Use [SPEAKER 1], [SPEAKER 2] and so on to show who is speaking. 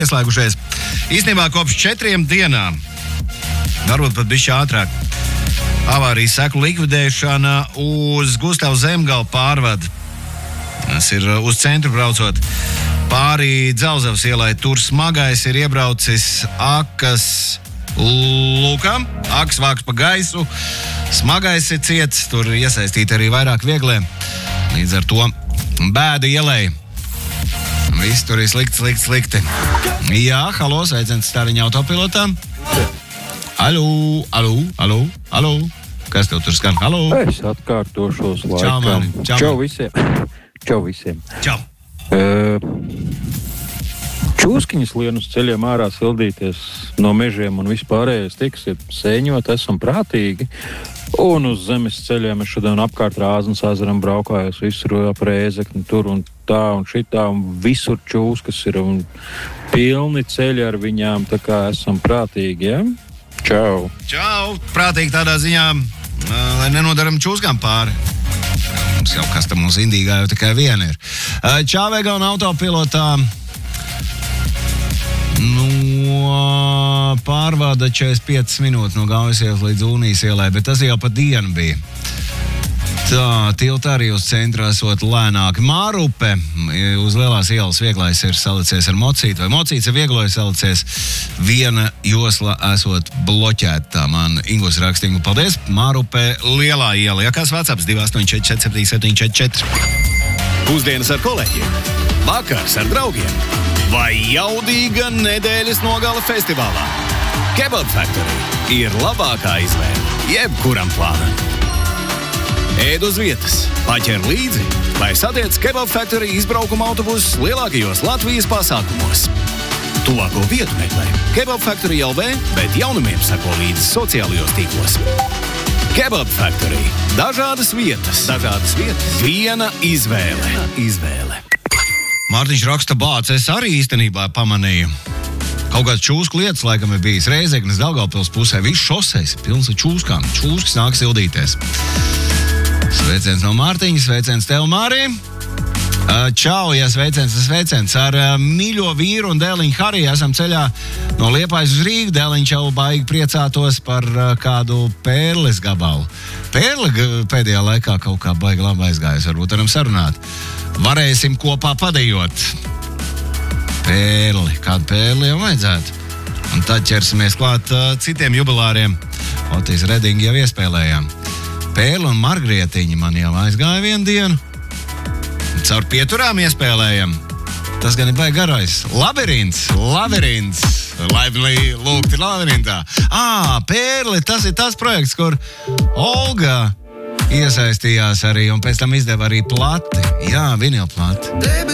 [SPEAKER 1] ieslēgušies. Īstenībā kopš 4 dienām, varbūt pat bišķi ātrāk, avārijas seku likvidēšana uz Gustavu Zemgalu pārvadu. Tas ir uz centru braucot pāri Dzelzavas ielai. Tur smagais ir iebraucis akas lukam, akas vāks pa gaisu. Smagais ir ciets, tur iesaistīti arī vairāk vieglie. Līdz ar to bēda ielai. Viss tur ir slikti. Jā, halo, sveiciens Stariņa autopilotam. Alo. Kas tev tur skan? Halo.
[SPEAKER 2] Es atkārtošos laikam. Čau visiem.
[SPEAKER 1] Čau.
[SPEAKER 2] Čūskiņas lien uz ceļiem ārā sildīties no mežiem un vispārējais tiksiet sēņot, esam prātīgi. Un uz zemes ceļiem es šodien apkārt Rāznas ezeram braukājos visur ap Rēzekni, tur un tā un šitā, un visur čūskas ir un pilni ceļi ar viņām, tā kā esam prātīgi, ja? Čau.
[SPEAKER 1] Prātīgi tādā ziņā, lai nenodaram čūskām pāri. Mums jau kas tam mums Indīgā jau tikai viena ir. Čau, Vega un autopilotā. No pārvada 45 minūtes no Gaujas ielas līdz Unijas ielai, bet tas jau pa dienu bija. Tā, tilta arī uz centru esot lēnāki. Mārupe uz lielās ielas vieglais ir salicies ar mocītu, vai mocīts ar vieglo ir salicies. Viena josla esot bloķēta. Tā man Ingos rakstīja. Paldies, Mārupe lielā iela. Ja kāds WhatsApps 288-47-744.
[SPEAKER 3] Pusdienas ar kolēģiem, vakars ar draugiem vai jaudīga nedēļas nogale festivālā. Kebab Factory ir labākā izvēle jebkuram plānam. Ēd uz vietas, paķer līdzi vai satiec Kebab Factory izbraukuma autobusus lielākajos Latvijas pasākumos. Tuvāko vietu meklē Kebab Factory LV, bet jaunumiem sako līdzi sociālajos tīklos. Kebab Factory. Dažādas vietas. Viena izvēle.
[SPEAKER 1] Mārtiņš raksta bāc, es arī īstenībā pamanīju. Kaut kāds čūsku lietas laikam ir bijis Rēzeknes Daugavpils pusē. Viss šoseis ir pilns ar čūskām. Čūskas nāk sildīties. Sveiciens no Mārtiņa, sveiciens tev, Mārī. Čau, ja sveiciens. Ar mīļo vīru un dēliņu Hariju esam ceļā no Liepājas uz Rīgu. Dēliņš jau baigi priecātos par kādu pērles gabalu. Pērle pēdējā laikā kaut kā baigi labi aizgājas, varbūt varam sarunāt. Varēsim kopā padejot. Pērli, kādu pērli jau vajadzētu. Un tad ķersimies klāt citiem jubilāriem. Otis Redingu jau iespēlējām. Pērli un Margrietiņi man jau aizgāja vienu dienu. Caur pieturām iespēlējam. Tas gan ir baigi garais. Labirints. Laipni lūgti labirintā. Pērli, tas ir tas projekts, kur Olga iesaistījās arī un pēc tam izdeva arī plati. Jā, vinilplati.